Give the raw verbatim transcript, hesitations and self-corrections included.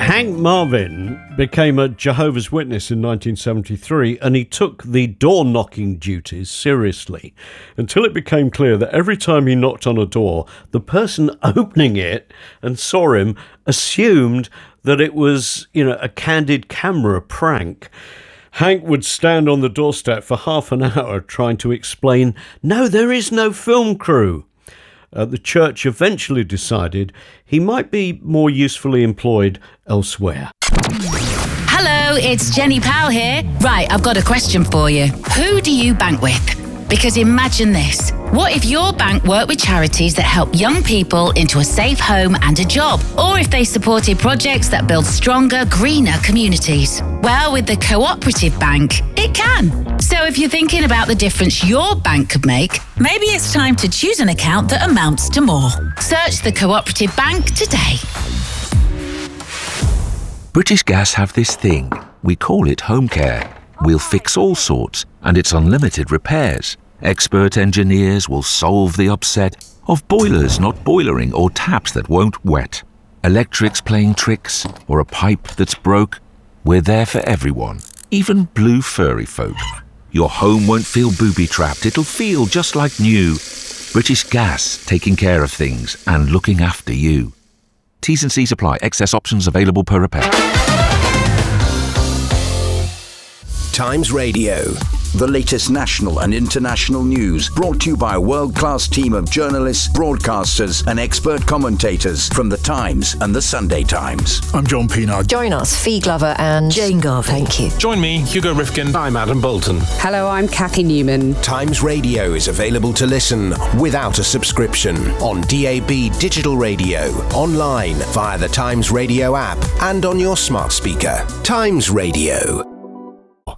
Hank Marvin became a Jehovah's Witness in nineteen seventy-three, and he took the door-knocking duties seriously until it became clear that every time he knocked on a door, the person opening it and saw him assumed that it was, you know, a candid camera prank. Hank would stand on the doorstep for half an hour trying to explain, no, there is no film crew. Uh, the church eventually decided he might be more usefully employed elsewhere. Hello, it's Jenny Powell here. Right, I've got a question for you. Who do you bank with? Because imagine this. What if your bank worked with charities that help young people into a safe home and a job? Or if they supported projects that build stronger, greener communities? Well, with the Cooperative Bank, it can. So if you're thinking about the difference your bank could make, maybe it's time to choose an account that amounts to more. Search the Cooperative Bank today. British Gas have this thing. We call it home care. We'll fix all sorts, and it's unlimited repairs. Expert engineers will solve the upset of boilers not boilering or taps that won't wet. Electrics playing tricks or a pipe that's broke. We're there for everyone, even blue furry folk. Your home won't feel booby-trapped. It'll feel just like new. British Gas, taking care of things and looking after you. T's and C's apply. Excess options available per repair. Times Radio. The latest national and international news brought to you by a world-class team of journalists, broadcasters and expert commentators from The Times and The Sunday Times. I'm John Pienaar. Join us, Fee Glover and Jane Garvey. Thank you. Join me, Hugo Rifkin. I'm Adam Bolton. Hello, I'm Kathy Newman. Times Radio is available to listen without a subscription on D A B digital radio, online via the Times Radio app and on your smart speaker. Times Radio.